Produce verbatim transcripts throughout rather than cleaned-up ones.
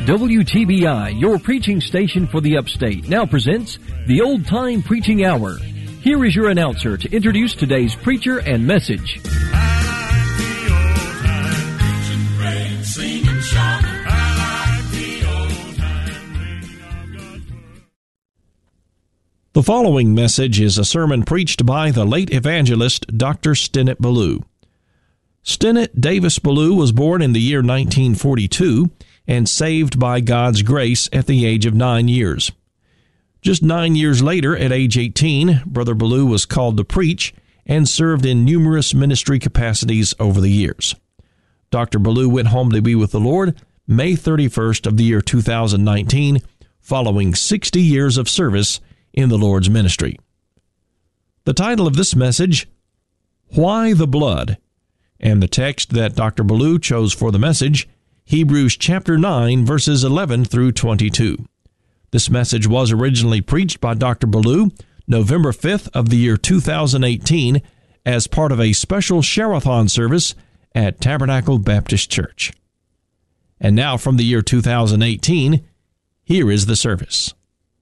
W T B I, your preaching station for the upstate, now presents the Old Time Preaching Hour. Here is your announcer to introduce today's preacher and message. The following message is a sermon preached by the late evangelist Doctor Stennett Ballou. Stennett Davis Ballou was born in the year nineteen forty-two and saved by God's grace at the age of nine years. Just nine years later, at age eighteen, Brother Ballou was called to preach and served in numerous ministry capacities over the years. Doctor Ballou went home to be with the Lord May thirty-first of the year two thousand nineteen, following sixty years of service in the Lord's ministry. The title of this message, Why the Blood? And the text that Doctor Ballou chose for the message, Hebrews chapter nine, verses eleven through twenty-two. This message was originally preached by Doctor Ballou November fifth of the year two thousand eighteen as part of a special Share-a-thon service at Tabernacle Baptist Church. And now from the year two thousand eighteen, here is the service.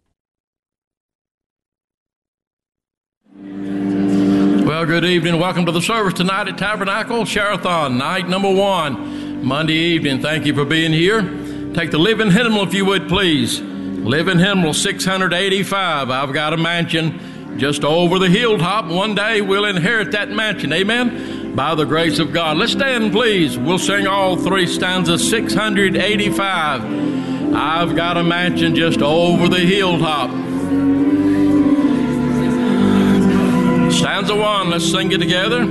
Well, good evening. Welcome to the service tonight at Tabernacle Share-a-thon, night number one, Monday evening. Thank you for being here. Take the living hymnal, if you would, please. Living hymnal six eighty-five. I've got a mansion just over the hilltop. One day we'll inherit that mansion. Amen? By the grace of God. Let's stand, please. We'll sing all three stanzas. six eighty-five. I've got a mansion just over the hilltop. Stanza one, let's sing it together.